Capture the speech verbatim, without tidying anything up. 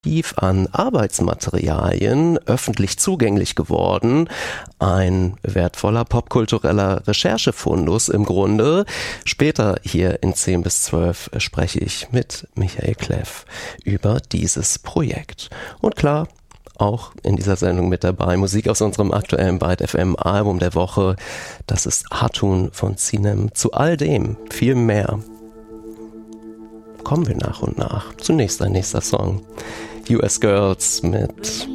an Arbeitsmaterialien öffentlich zugänglich geworden. Ein wertvoller popkultureller Recherchefundus im Grunde. Später hier in zehn bis zwölf spreche ich mit Michael Kleff über dieses Projekt. Und klar, auch in dieser Sendung mit dabei Musik aus unserem aktuellen Byte F M Album der Woche. Das ist Hatun von Cinem. Zu all dem viel mehr kommen wir nach und nach. Zunächst ein nächster Song. U S Girls mit